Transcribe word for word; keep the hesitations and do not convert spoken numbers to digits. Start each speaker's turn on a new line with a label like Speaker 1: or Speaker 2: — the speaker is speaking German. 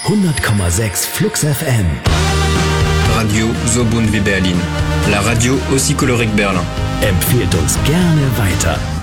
Speaker 1: hundert Komma sechs Flux F M.
Speaker 2: Radio so bunt wie Berlin. La radio aussi colorée que Berlin.
Speaker 1: Empfehlt uns gerne weiter.